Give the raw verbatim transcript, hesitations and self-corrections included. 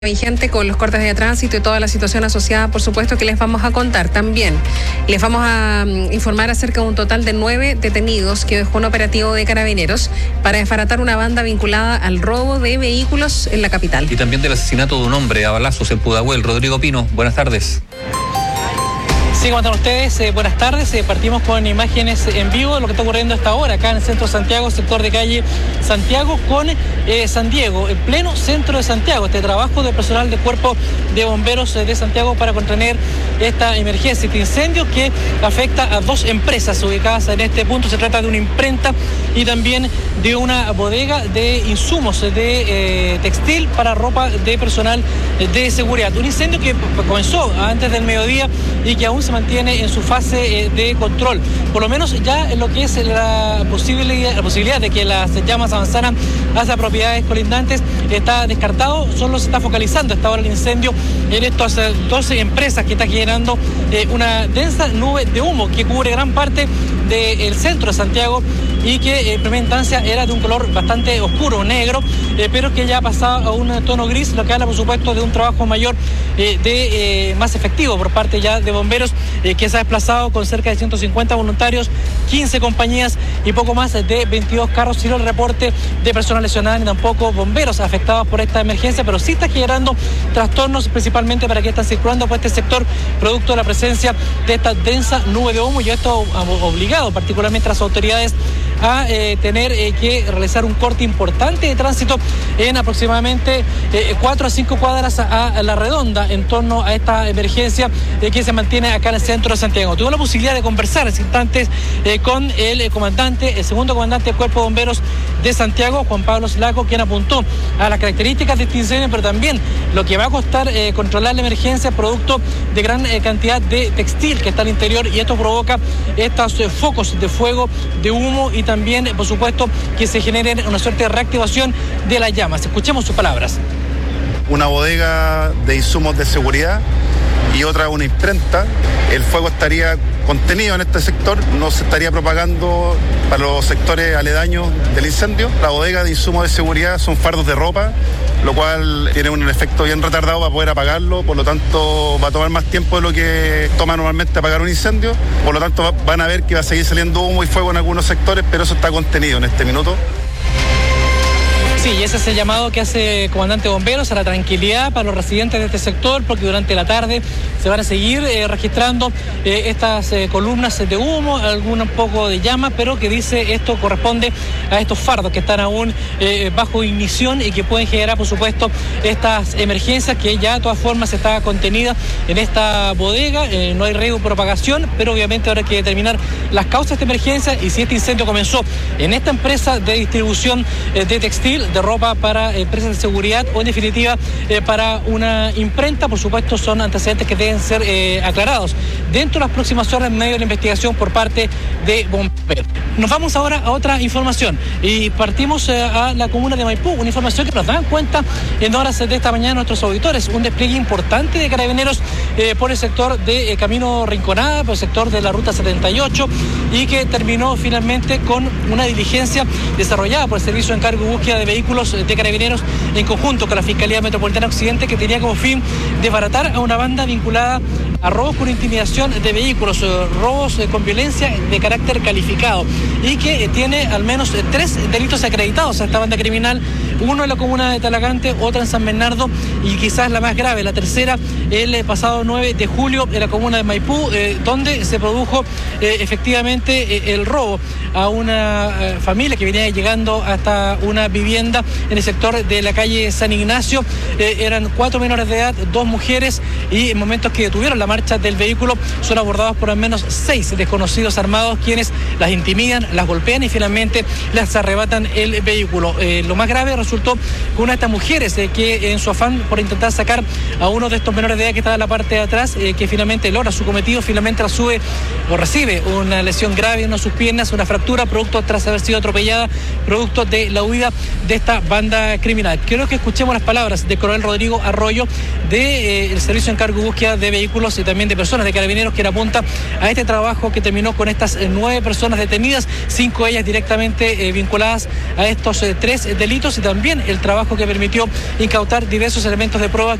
vigente con los cortes de tránsito y toda la situación asociada, por supuesto, que les vamos a contar. También les vamos a um, informar acerca de un total de nueve detenidos que dejó un operativo de Carabineros para desbaratar una banda vinculada al robo de vehículos en la capital. Y también del asesinato de un hombre a balazos en Pudahuel. Rodrigo Pino, buenas tardes. Sí, ¿cómo están ustedes? Eh, buenas tardes. Eh, partimos con imágenes en vivo de lo que está ocurriendo hasta ahora acá en el centro de Santiago, sector de calle Santiago con eh, San Diego, en pleno centro de Santiago. Este trabajo de personal del Cuerpo de Bomberos de Santiago para contener esta emergencia, este incendio que afecta a dos empresas ubicadas en este punto. Se trata de una imprenta y también de una bodega de insumos de eh, textil para ropa de personal de seguridad. Un incendio que comenzó antes del mediodía y que aún se mantiene en su fase de control. Por lo menos ya en lo que es la posibilidad, la posibilidad de que las llamas avanzaran hacia propiedades colindantes está descartado. Solo se está focalizando hasta ahora el incendio en estas doce empresas que está generando eh, una densa nube de humo que cubre gran parte del centro de Santiago y que en primera instancia era de un color bastante oscuro, negro, eh, pero que ya ha pasado a un tono gris, lo que habla por supuesto de un trabajo mayor, eh, de eh, más efectivo por parte ya de bomberos, eh, que se ha desplazado con cerca de ciento cincuenta voluntarios, quince compañías y poco más de veintidós carros, sin el reporte de personas lesionadas ni tampoco bomberos afectados por esta emergencia, pero sí está generando trastornos principalmente para que están circulando por este sector, producto de la presencia de esta densa nube de humo, y esto ha obligado particularmente a las autoridades a eh, tener eh, que realizar un corte importante de tránsito en aproximadamente eh, cuatro a cinco cuadras a, a la redonda en torno a esta emergencia eh, que se mantiene acá en el centro de Santiago. Tuve la posibilidad de conversar en instantes eh, con el eh, comandante, el segundo comandante del Cuerpo de Bomberos de Santiago, Juan Pablo Slaco, quien apuntó a las características de este incendio, pero también lo que va a costar eh, controlar la emergencia producto de gran eh, cantidad de textil que está al interior, y esto provoca estos eh, focos de fuego, de humo, y también, por supuesto, que se genere una suerte de reactivación de las llamas. Escuchemos sus palabras. Una bodega de insumos de seguridad y otra una imprenta. El fuego estaría contenido en este sector, no se estaría propagando para los sectores aledaños del incendio. La bodega de insumos de seguridad son fardos de ropa, lo cual tiene un efecto bien retardado para poder apagarlo, por lo tanto va a tomar más tiempo de lo que toma normalmente apagar un incendio, por lo tanto van a ver que va a seguir saliendo humo y fuego en algunos sectores, pero eso está contenido en este minuto. Sí, y ese es el llamado que hace el comandante de bomberos a la tranquilidad para los residentes de este sector, porque durante la tarde se van a seguir eh, registrando eh, estas eh, columnas de humo, algún poco de llama, pero que dice esto corresponde a estos fardos que están aún eh, bajo ignición y que pueden generar, por supuesto, estas emergencias, que ya de todas formas está contenida en esta bodega. Eh, no hay riesgo de propagación, pero obviamente habrá que determinar las causas de esta emergencia y si este incendio comenzó en esta empresa de distribución eh, de textil, de ropa para empresas de seguridad, o en definitiva eh, para una imprenta. Por supuesto, son antecedentes que deben ser eh, aclarados dentro de las próximas horas en medio de la investigación por parte de bomberos. Nos vamos ahora a otra información y partimos eh, a la comuna de Maipú, una información que nos dan cuenta en horas de esta mañana nuestros auditores, un despliegue importante de carabineros eh, por el sector de eh, Camino Rinconada, por el sector de la Ruta setenta y ocho, y que terminó finalmente con una diligencia desarrollada por el Servicio de Encargo y Búsqueda de Vehículos de Carabineros en conjunto con la Fiscalía Metropolitana Occidente, que tenía como fin desbaratar a una banda vinculada a robos con intimidación de vehículos, robos con violencia de carácter calificado, y que tiene al menos tres delitos acreditados a esta banda criminal, uno en la comuna de Talagante, otra en San Bernardo y quizás la más grave, la tercera, el pasado nueve de julio en la comuna de Maipú, eh, donde se produjo eh, efectivamente eh, el robo a una eh, familia que venía llegando hasta una vivienda en el sector de la calle San Ignacio. Eh, eran cuatro menores de edad, dos mujeres, y en momentos que detuvieron la marcha del vehículo son abordados por al menos seis desconocidos armados, quienes las intimidan, las golpean y finalmente las arrebatan el vehículo. Eh, lo más grave resultó con una de estas mujeres eh, que en su afán por intentar sacar a uno de estos menores de edad que estaba en la parte de atrás, eh, que finalmente logra su cometido, finalmente la sube o recibe una lesión grave en una de sus piernas, una fractura producto tras haber sido atropellada, producto de la huida de esta banda criminal. Quiero que escuchemos las palabras del coronel Rodrigo Arroyo del de, eh, Servicio de Encargo y Búsqueda de Vehículos y también de personas de Carabineros, que apunta a este trabajo que terminó con estas eh, nueve personas detenidas, cinco de ellas directamente eh, vinculadas a estos eh, tres delitos, y también también el trabajo que permitió incautar diversos elementos de prueba